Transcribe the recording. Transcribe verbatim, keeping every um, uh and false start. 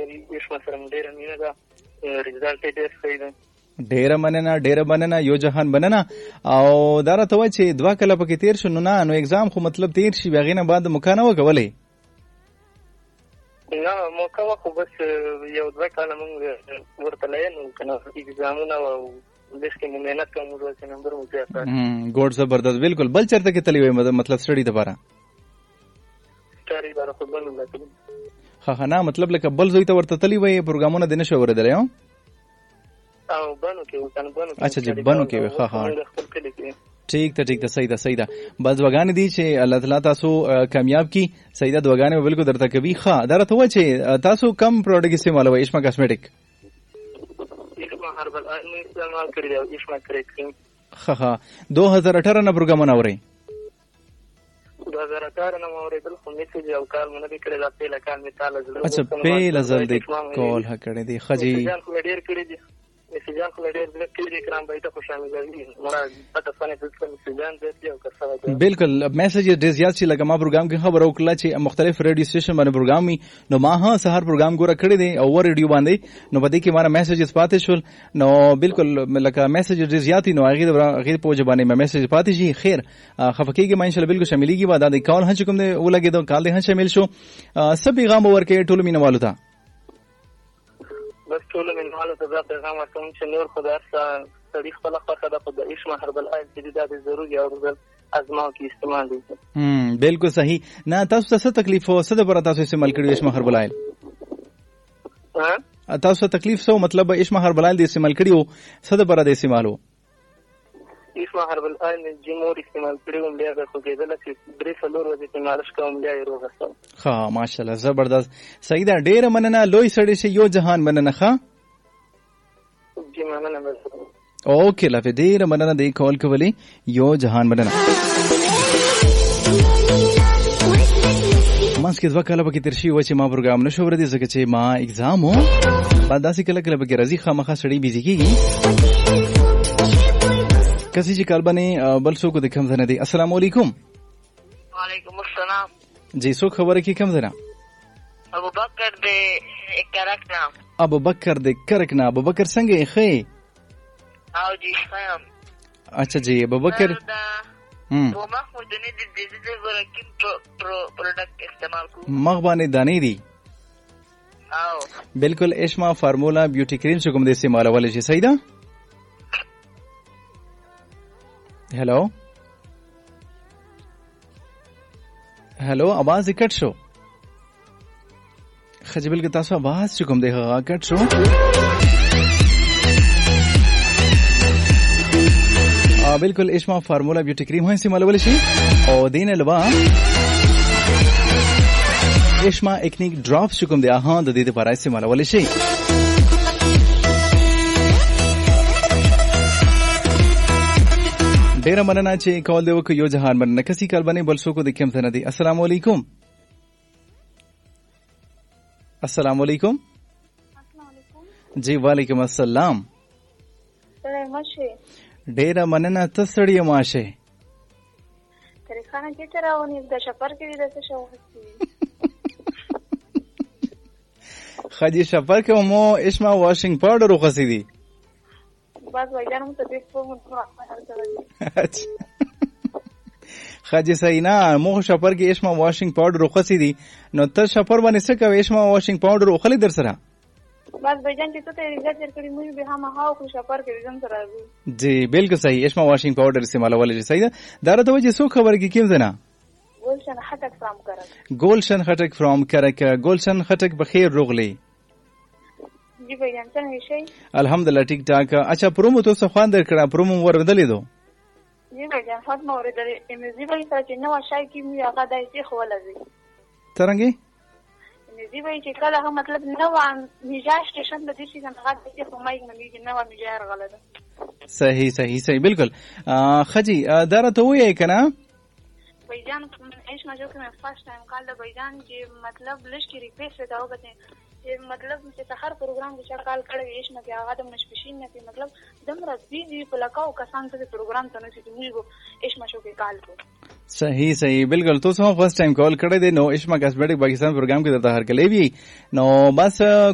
لري اشما سره ډېره مینه ده ریزالټ یې ډېر ښه دی. ډېره مننه ډېره مننه یو جهان مننه. او دا راته وایه چې دوه کاله پکې تېر شو نو نه نو اګزام خو مطلب تېر شي بیا هغې نه بعد موقع نه وه کولی؟ نه موقع وه خو بس یو دوه کاله مونږ ورته لایل وو که نه اګزامونه او دېس کې مو محنت کوم ورته چې نمبر مو زیات راځي. ګوډ زبردست بالکل. بل چېرته کې تللی وی مطلب سټډي دپاره؟ سټډي دپاره خو بل ولا تللی ښه ښه نه مطلب لکه بل زوی ته ورته تللی وی پروګرامونه دې نه شوی اورېدلی هو؟ او بنو کې وو کنه بنو کې اچھا جی بنو کې وی ښه ښه ٹھیک ته ټیک ته صحیح ده صحیح ده. بس دعاګانې دي چې الله تعالی تاسو کامیاب کی. صحیح ده دعاګانې بالکل درته کوي. ښه دا راته وایه چې تاسو کم پروډکټ استعمالوئ اشما کاسمیټک؟ اشما هربل آیل مې استعمال کړی دی او اشما کریم. ښه ښه دو هزار اٹھارہ نه پروګرامونه اورئ؟ دو هزار اٹھارہ نه مو اورېدل خو میسج او کال مو نه دی کړی دا پهله کال مې تاله زړه. اچھا پهله ځل دی کال ها کړی دی. ښه جی میسجان خو ډېر کړي دي میسجان خو ډېر ډېر کړي دي کرام بایته خو شامل دي مراد پته فنه د میسجان دي او کسره بالکل میسج ډېر زیات شي لکه ما پروګرام کې خبر وکړه چې مختلف ریډیو سټیشن باندې پروګرام وي نو ما ها سهار پروګرام ګوره کړی دی او ور ریډیو باندې نو په دې کې ماره میسجز پاتې شول نو بالکل لکه میسج ډېر زیات نو هغه هغه په وجه باندې میسج پاتې شي. خیر خفقېږي ما ان شاء الله بالکل شاملېږي بعد د کال هڅ کوم دی ولګي دو کال دی شامل شو. سب پیغام ورکې ټول مینوالو ته بس ټول مینوالو ته دا پیغام ورکوم چې نور خدای سره سړي خپل خوښه ده په د اشما هربل آیل چې دا ضروري او ازماو کې استعمال دي. هم بالکل صحیح. نه تاسو څه تکلیف او څه د بر تاسو استعمال کړی اشما هربل آیل؟ ها تاسو تکلیف سو مطلب اشما هربل آیل د استعمال کړی او څه د بر د استعمالو؟ اشما هربل آیل جمهور استعمال کړی وم بیا خو کېدل چې درې څلور ورځې په مالش کوم بیا یې روغ شوم. ښه ماشاءالله زبردست صحیح ده ډېره مننه لوی سړی شي یو جهان مننه. ښه جی مننه اوکې لافې ډېره مننه د کال کولی یو جهان مننه. ماسک دوه کاله پکې تېر شوي وه چې ما پروګرام نه شو اورېدی ځکه چې ما اګزام و بعد داسې کله کله پکې راځي خامخا سړی بیزي کېږي. کسی چې کال باندې بل څوک د کم ځای نه دی. السلام علیکم. وعلیکم السلام. جی څوک خبره کې کم ځای نه؟ ابو بکر د کرکنا. ابو بکر د کرکنا. ابو بکر څنګه یې ښه؟ او جی خیم. اچھا جی ابو بکر هم په مخ مو د نه د دې د ورکیم پروډکټ استعمال کوو مخ باندې دانې دي او بالکل اشما فارمولا بیوټي کریم څنګه د استعمالول شي. صحیح ده. Hello hello आवाज cut show खजबिल के तासो आवाज चुकम देखा कट शो बिल्कुल इश्मा फार्मूला ब्यूटी क्रीम है इस्तेमाल वाली शी और दिन अलवा इश्मा एकनिक ड्रॉप्स चुकम दे हाँ द दे पारा इस्तेमाल वाली शी. ډېره مننه چې کال دی وکړو یو جهان مننه. کسی کال باندې بل څوک د کوم څه نه دی. السلام علیکم. السلام علیکم. جی وعلیکم السلام. ډېره مننه ته سړی ماشه طریقانه کې تراونی د شپر کې د څه شو خدي شپر کې مو اشما واشنګ پاوډر وخصې دي بس وایي نو ته دې په مو خاجي سینا مو شپر کې اشما واشنګ پاوډر وخصې دي نو ته شپر باندې څه کوي اشما واشنګ پاوډر وخلې در سره بس بجان چې ته ریزلټ ورکړې مې به هم هاو خو شپر کې زم سره جی بالکل صحیح اشما واشنګ پاوډر استعمالول شي. صحیح ده. دا راته وځي سو خبر کې کیم زنه ګولشن خټک فرام کرک ګولشن خټک فرام کرک ګولشن خټک بخیر روغلی جی بجان څنګه شي الحمدلله ټیک ټاک. اچھا پرومو تو څه خواندر کړه پرومو ورودلې دو جی بجان فاطمه ورودلې امزي به چې نو شای کې مې هغه دایته خو لږی ترنګي امزي به چې کله هم مطلب نو میجا سټیشن د دې څنګه هغه دایته خو مې مې نو میجا غلطه صحیح صحیح صحیح بالکل. خجی درته وې کنه بجان ایش ما جو کې فرست ټایم کال د بجان چې مطلب لشکې ریکویسټ ودا وکړه مطلب چې سحر پروګرام د چا کال کړی ایش نه کې هغه د مشپشین نه مطلب دمر بيزي په لکاو کسان ته پروګرام ته نه چې موږ ایش ما شو کې کال کو صحیح صحیح بالکل. تو سم فرست ټایم کال کړی دی نو ایش ما کاسمیټک پاکستان پروګرام کې درته هر کله وی نو بس